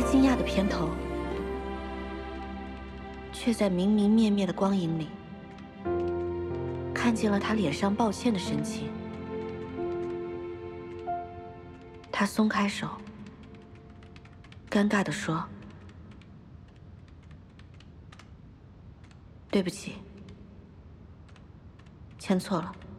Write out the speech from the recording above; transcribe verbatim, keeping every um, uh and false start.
是惊讶的偏头，却在明明灭灭的光影里，看见了他脸上抱歉的神情。他松开手，尴尬地说：“对不起，签错了。”